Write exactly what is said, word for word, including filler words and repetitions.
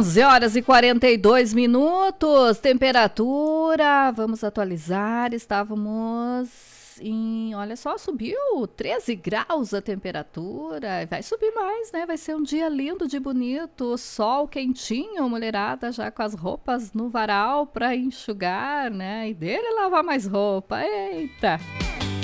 onze horas e quarenta e dois minutos, temperatura, vamos atualizar, estávamos em, olha só, subiu treze graus a temperatura, vai subir mais, né? Vai ser um dia lindo de bonito, sol quentinho, mulherada já com as roupas no varal para enxugar, né? E dele lavar mais roupa, eita!